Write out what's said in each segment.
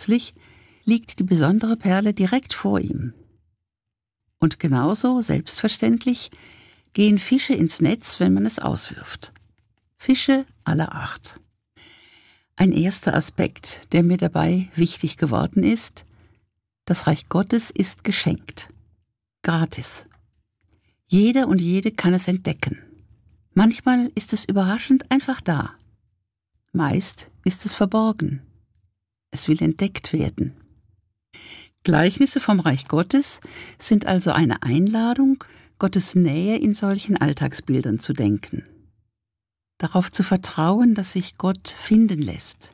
plötzlich liegt die besondere Perle direkt vor ihm. Und genauso selbstverständlich gehen Fische ins Netz, wenn man es auswirft. Fische aller Art. Ein erster Aspekt, der mir dabei wichtig geworden ist: Das Reich Gottes ist geschenkt. Gratis. Jeder und jede kann es entdecken. Manchmal ist es überraschend einfach da. Meist ist es verborgen. Es will entdeckt werden. Gleichnisse vom Reich Gottes sind also eine Einladung, Gottes Nähe in solchen Alltagsbildern zu denken. Darauf zu vertrauen, dass sich Gott finden lässt.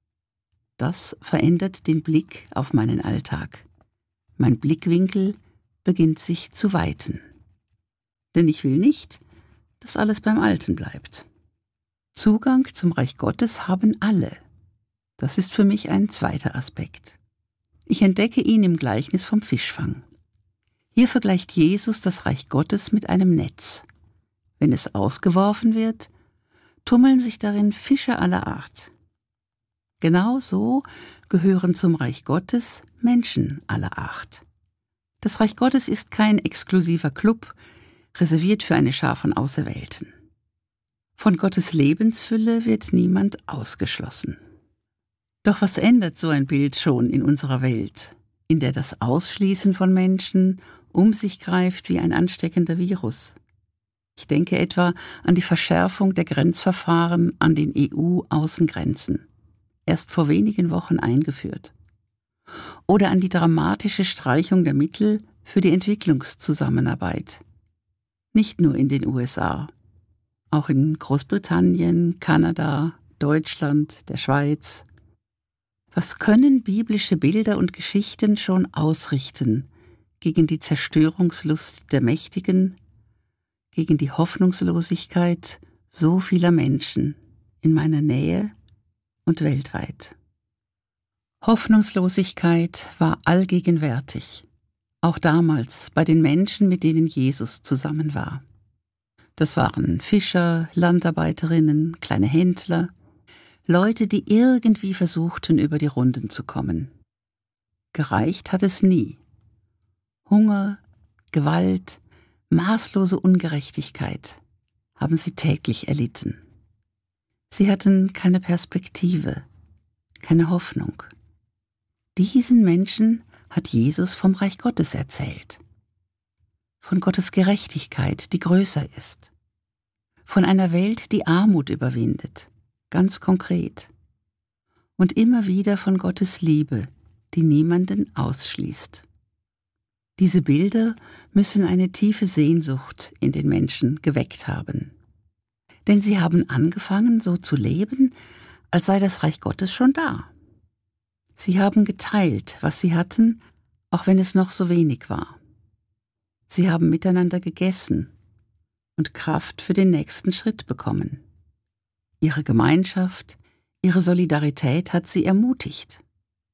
Das verändert den Blick auf meinen Alltag. Mein Blickwinkel beginnt sich zu weiten. Denn ich will nicht, dass alles beim Alten bleibt. Zugang zum Reich Gottes haben alle. Das ist für mich ein zweiter Aspekt. Ich entdecke ihn im Gleichnis vom Fischfang. Hier vergleicht Jesus das Reich Gottes mit einem Netz. Wenn es ausgeworfen wird, tummeln sich darin Fische aller Art. Genau so gehören zum Reich Gottes Menschen aller Art. Das Reich Gottes ist kein exklusiver Club, reserviert für eine Schar von Auserwählten. Von Gottes Lebensfülle wird niemand ausgeschlossen. Doch was ändert so ein Bild schon in unserer Welt, in der das Ausschließen von Menschen um sich greift wie ein ansteckender Virus? Ich denke etwa an die Verschärfung der Grenzverfahren an den EU-Außengrenzen, erst vor wenigen Wochen eingeführt. Oder an die dramatische Streichung der Mittel für die Entwicklungszusammenarbeit. Nicht nur in den USA, auch in Großbritannien, Kanada, Deutschland, der Schweiz. Was können biblische Bilder und Geschichten schon ausrichten gegen die Zerstörungslust der Mächtigen, gegen die Hoffnungslosigkeit so vieler Menschen in meiner Nähe und weltweit? Hoffnungslosigkeit war allgegenwärtig, auch damals bei den Menschen, mit denen Jesus zusammen war. Das waren Fischer, Landarbeiterinnen, kleine Händler, Leute, die irgendwie versuchten, über die Runden zu kommen. Gereicht hat es nie. Hunger, Gewalt, maßlose Ungerechtigkeit haben sie täglich erlitten. Sie hatten keine Perspektive, keine Hoffnung. Diesen Menschen hat Jesus vom Reich Gottes erzählt. Von Gottes Gerechtigkeit, die größer ist. Von einer Welt, die Armut überwindet, ganz konkret. Und immer wieder von Gottes Liebe, die niemanden ausschließt. Diese Bilder müssen eine tiefe Sehnsucht in den Menschen geweckt haben. Denn sie haben angefangen, so zu leben, als sei das Reich Gottes schon da. Sie haben geteilt, was sie hatten, auch wenn es noch so wenig war. Sie haben miteinander gegessen und Kraft für den nächsten Schritt bekommen. Ihre Gemeinschaft, ihre Solidarität hat sie ermutigt.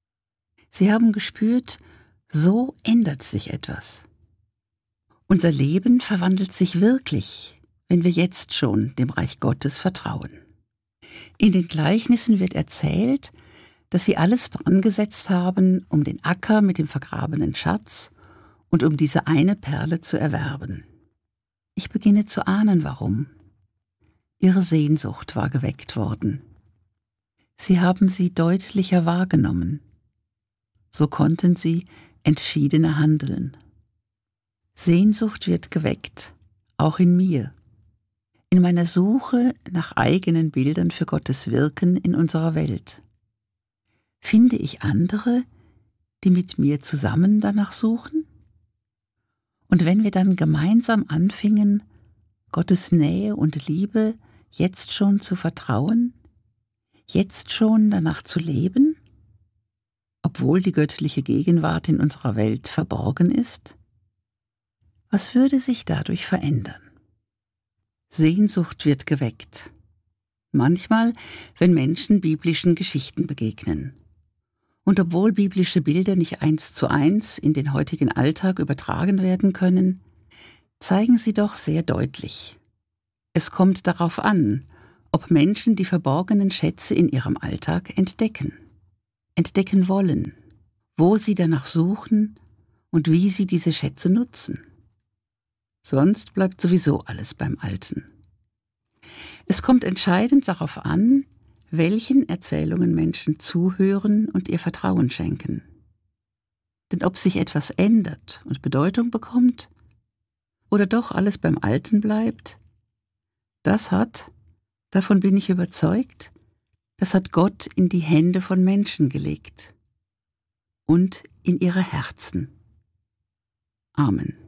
Sie haben gespürt, so ändert sich etwas. Unser Leben verwandelt sich wirklich, wenn wir jetzt schon dem Reich Gottes vertrauen. In den Gleichnissen wird erzählt, dass sie alles dran gesetzt haben, um den Acker mit dem vergrabenen Schatz und um diese eine Perle zu erwerben. Ich beginne zu ahnen, warum. Ihre Sehnsucht war geweckt worden. Sie haben sie deutlicher wahrgenommen. So konnten sie entschiedener handeln. Sehnsucht wird geweckt, auch in mir. In meiner Suche nach eigenen Bildern für Gottes Wirken in unserer Welt. Finde ich andere, die mit mir zusammen danach suchen? Und wenn wir dann gemeinsam anfingen, Gottes Nähe und Liebe jetzt schon zu vertrauen, jetzt schon danach zu leben, obwohl die göttliche Gegenwart in unserer Welt verborgen ist? Was würde sich dadurch verändern? Sehnsucht wird geweckt. Manchmal, wenn Menschen biblischen Geschichten begegnen. Und obwohl biblische Bilder nicht 1:1 in den heutigen Alltag übertragen werden können, zeigen sie doch sehr deutlich: Es kommt darauf an, ob Menschen die verborgenen Schätze in ihrem Alltag entdecken. entdecken wollen, wo sie danach suchen und wie sie diese Schätze nutzen. Sonst bleibt sowieso alles beim Alten. Es kommt entscheidend darauf an, welchen Erzählungen Menschen zuhören und ihr Vertrauen schenken. Denn ob sich etwas ändert und Bedeutung bekommt oder doch alles beim Alten bleibt, das hat, davon bin ich überzeugt, das hat Gott in die Hände von Menschen gelegt und in ihre Herzen. Amen.